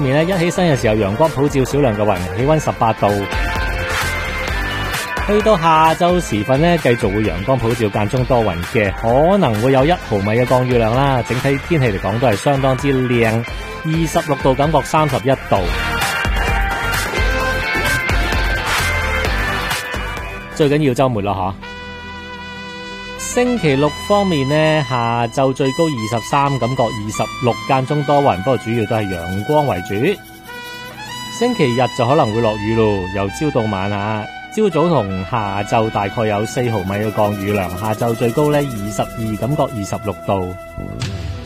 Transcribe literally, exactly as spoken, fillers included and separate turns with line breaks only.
面咧，一起身嘅時候陽光普照，少量嘅雲，氣溫十八度。去到下晝時分咧，繼續會陽光普照，間中多雲嘅，可能會有一毫米嘅降雨量啦。整體天氣嚟講都係相當之靚，二十六度，感覺三十一度。最緊要週末啦嗬。星期六方面呢，下晝最高二十三，感覺二十六，間中多雲，不過主要都係陽光為主。星期日就可能會落雨咯，由朝到晚啊。朝早同下晝大概有四毫米嘅降雨量，下晝最高呢二十二，感覺二十六度。